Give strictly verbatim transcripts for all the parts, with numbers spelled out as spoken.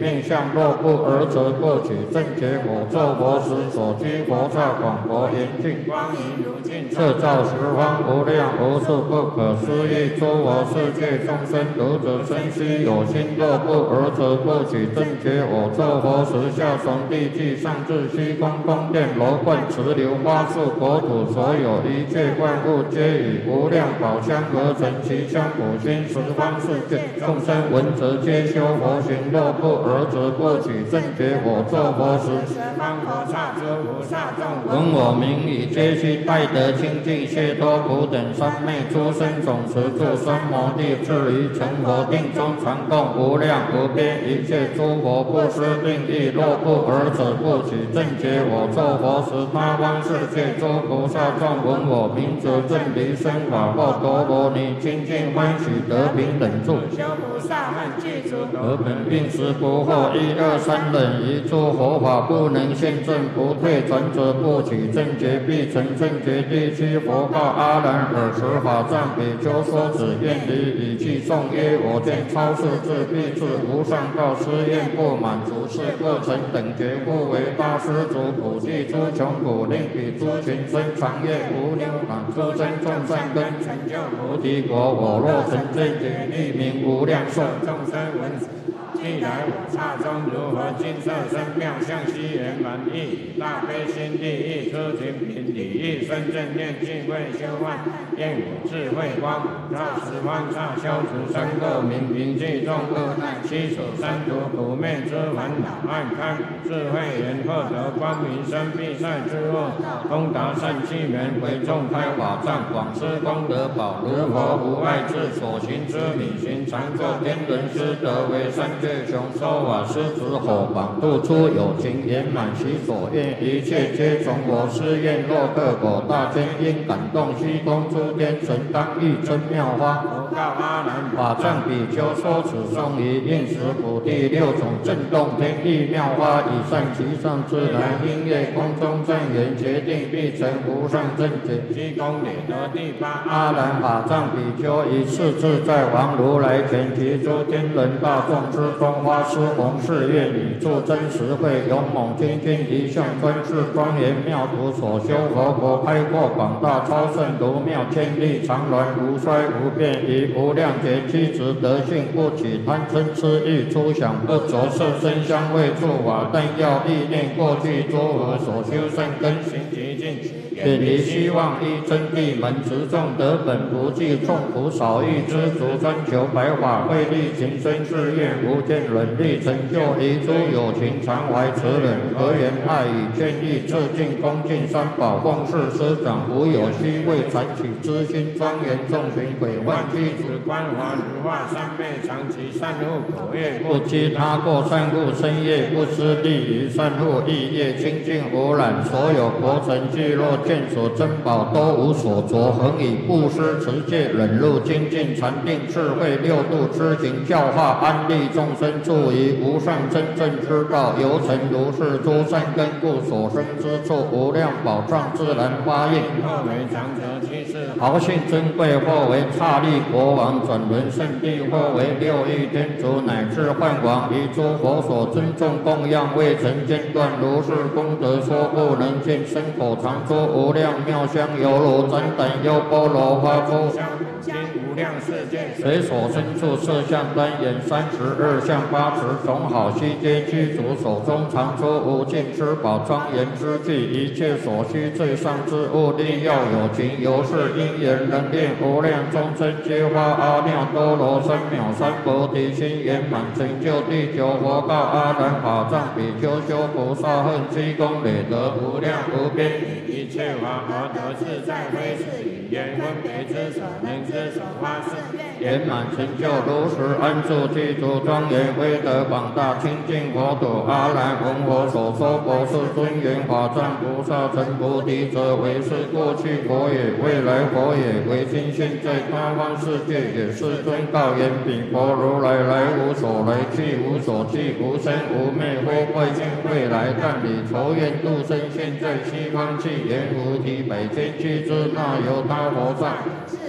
面相若不而则不取，正觉我作佛时所居佛刹广博严净，光明如镜，摄照十方无量无数不可思议诸佛世界众生，如者生须有心若不而则不取，正觉我作佛时下从地际上至虚空宫殿楼观池流花树国土所有一切万物，皆以无量宝香而成，其香普熏十方世界众生闻则皆修佛行，若不而则不取，正觉我作佛时，十方佛刹诸菩萨众闻我名已，皆悉拜得清净解脱苦等三昧诸生总持住三摩地，至于成佛定中传供无量无边一切诸佛不施定意，若不而则不取，正觉我作佛时，他方世界诸菩萨众闻我名则正离生法报陀罗尼，清净欢喜得平等住，修菩萨们具足得本并时不惑，一二三忍一诸佛法不能现证，不退转者不取，正觉必成正觉。第七佛告阿难尔时法藏比丘说子愿离以记颂曰：我见超世智必至无上道，施愿不满足，是过程等觉故为大施主普济诸穷苦，令彼诸群生常业无牛满诸生众善根，成就菩提果。我若成正觉，立名无量寿，众生闻既来我刹中，如何金色身妙相悉圆满意，大悲心地意，出勤品礼意，生正念智慧修万，愿我智慧光普照十方刹，消除三垢明明记众恶难，七所三毒苦灭之烦恼，暗开智慧眼，获得光明生必赛之恶，通达善气门，为众开法藏，广施功德宝，如佛无碍智，所行之理行常作天人师德，为三界雄说法师子火榜度出有情圆满其所愿，一切皆从我施愿，若各果大天因感动虚空诸天神当欲真妙花。佛告阿难法藏比丘说此颂于应时普第六种震动天地妙花，以善其上自然音乐空中正言，决定必成无上正觉。虚空也得第八阿难法藏比丘以次自在王如来前提诸天人大众之中花施弘誓愿，以助真实慧勇猛精进一向专制庄严妙土所修佛国，开阔广大超胜如妙千里常鸾无衰无变，以无量劫机直德性不起贪嗔痴欲出想不着色身香味触法，但要意念过去诸佛所修善根行极尽，远离希望依真谛门持众得本不计众苦少欲知足，专求白法慧力情深誓愿无见忍力成就一诸有情常怀慈忍和言爱语劝义致敬恭敬三宝奉事师长无有虚伪残取知心庄严众群毁幻具子观华如化三昧长期善护口业不积他过善护身业不失利于善护意业清净无染，所有国城聚落见所珍宝都无所着，恒以布施持戒忍辱精进禅定智慧六度知行教化安利众生，助于无上真正之道，由成如是诸善根故，所生之处无量宝藏自然发应，或为长者居士豪信珍贵，或为刹利国王转轮圣地，或为六欲天竺乃至幻王，以诸佛所尊重供养，未曾间断如是功德说不能尽，身口常说无量妙香，犹如展胆优波罗花出经无量世界，随所身处色相单眼三十二相八十种好悉皆具足，手中常出无尽之宝庄严之具，一切所需最上之物，力要有情，由是因缘能练无量众生，皆发阿耨多罗三藐三菩提心，圆满成就第九佛告阿难法藏比丘修菩萨恨积功累德无量无边，一切法而得自在，非是语言分别之所能之所发誓，圆满成就如实安住具足庄严威德广大清净佛土。阿难闻我所说佛是尊严法藏菩萨成菩提者，为是过去佛也，未来佛也，为今现在他方世界也。世尊告言：彼佛如来来无所来，去无所去，无生无灭，非未见未来，但以仇怨度生，现在西方去言菩提百千俱胝那由他佛刹。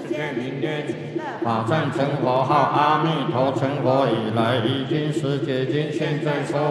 世界名曰极乐。法赞成佛号，阿弥陀成佛以来，已经世界经，现在说。